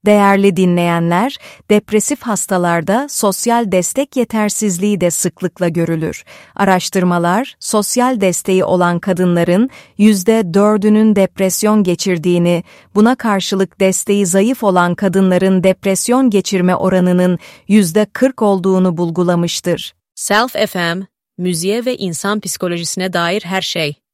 Değerli dinleyenler, depresif hastalarda sosyal destek yetersizliği de sıklıkla görülür. Araştırmalar, sosyal desteği olan kadınların %4'ünün depresyon geçirdiğini, buna karşılık desteği zayıf olan kadınların depresyon geçirme oranının %40 olduğunu bulgulamıştır. Self FM, müziğe ve insan psikolojisine dair her şey.